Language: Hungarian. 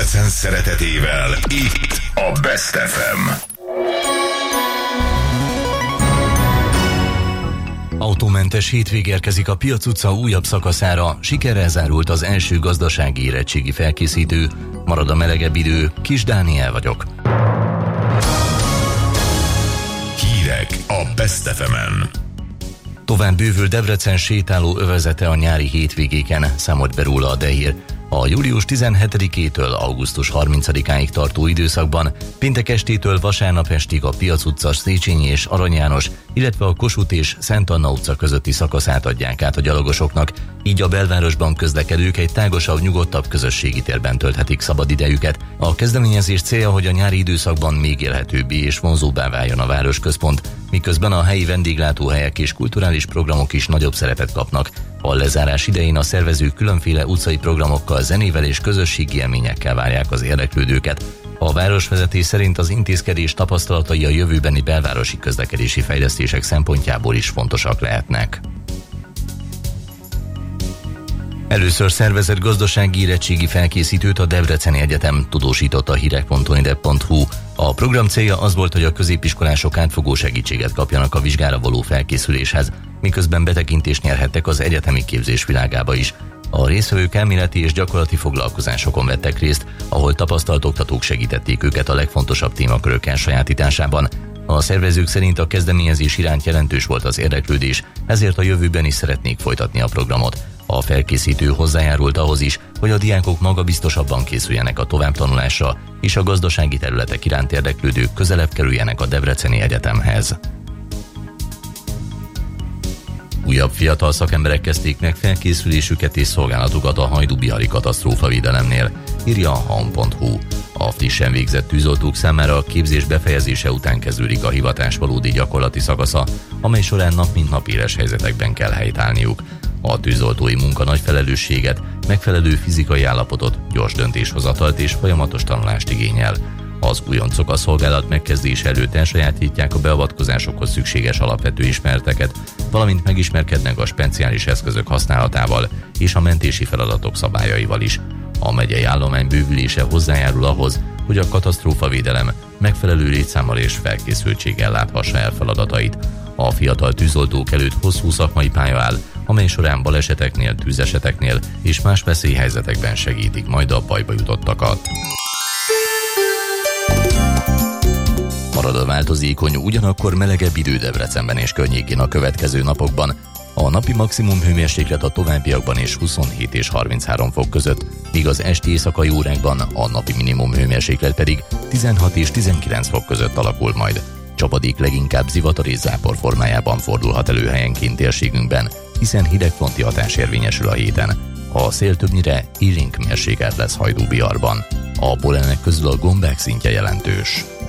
Debrecen szeretetével itt a Best FM. Autómentes hétvég érkezik a Piac utca újabb szakaszára, sikerrel zárult az első gazdasági érettségi felkészítő, marad a melegebb idő, Kis Dániel vagyok. Hírek a Best FM-en. Tovább bővül Debrecen sétáló övezete a nyári hétvégéken, számolt be róla a Dehír. A július 17-től augusztus 30-áig tartó időszakban péntek estétől vasárnap estig a Piac utca, Széchenyi és Arany János, illetve a Kossuth és Szent Anna utca közötti szakaszát adják át a gyalogosoknak, így a belvárosban közlekedők egy tágasabb, nyugodtabb közösségi térben tölthetik szabad idejüket. A kezdeményezés célja, hogy a nyári időszakban még élhetőbbé és vonzóbbá váljon a városközpont, miközben a helyi vendéglátóhelyek és kulturális programok is nagyobb szerepet kapnak. A lezárás idején a szervezők különféle utcai programokkal, zenével és közösségi élményekkel várják az érdeklődőket. A városvezetés szerint az intézkedés tapasztalatai a jövőbeni belvárosi közlekedési fejlesztések szempontjából is fontosak lehetnek. Először szervezett gazdasági érettségi felkészítőt a Debreceni Egyetem, tudósította a hírek.onideb.hu. A program célja az volt, hogy a középiskolások átfogó segítséget kapjanak a vizsgára való felkészüléshez, miközben betekintést nyerhettek az egyetemi képzés világába is. A résztvevők elméleti és gyakorlati foglalkozásokon vettek részt, ahol tapasztalt oktatók segítették őket a legfontosabb témakörök elsajátításában. A szervezők szerint a kezdeményezés iránt jelentős volt az érdeklődés, ezért a jövőben is szeretnék folytatni a programot. A felkészítő hozzájárult ahhoz is, hogy a diákok magabiztosabban készüljenek a továbbtanulásra, és a gazdasági területek iránt érdeklődők közelebb kerüljenek a Debreceni Egyetemhez. Újabb fiatal szakemberek kezdték meg felkészülésüket és szolgálatukat a hajdú-bihari katasztrófavédelemnél, írja a haun.hu. A frissen végzett tűzoltók számára a képzés befejezése után kezdődik a hivatás valódi gyakorlati szakasza, amely során nap mint nap éles helyzetekben kell helytállniuk. A tűzoltói munka nagy felelősséget, megfelelő fizikai állapotot, gyors döntéshozatalt és folyamatos tanulást igényel. Az újoncok a szolgálat megkezdése előtt elsajátítják a beavatkozásokhoz szükséges alapvető ismereteket, valamint megismerkednek a speciális eszközök használatával és a mentési feladatok szabályaival is. A megyei állomány bővülése hozzájárul ahhoz, hogy a katasztrófavédelem megfelelő létszámmal és felkészültséggel láthassa el feladatait. A fiatal tűzoltók előtt hosszú szakmai pálya áll, amely során baleseteknél, tűzeseteknél és más veszélyhelyzetekben segítik majd a bajba jutottakat. Marad a változékony, ugyanakkor melegebb idő Debrecenben és környékén a következő napokban. A napi maximum hőmérséklet a továbbiakban is 27 és 33 fok között, míg az esti éjszakai órákban a napi minimum hőmérséklet pedig 16 és 19 fok között alakul majd. Csapadék leginkább zivatar és zápor formájában fordulhat elő helyenként térségünkben, hiszen hidegfronti hatás érvényesül a héten. A szél többnyire élénk mérsékelt lesz Hajdú-Biharban. A polenek közül a gombák szintje jelentős.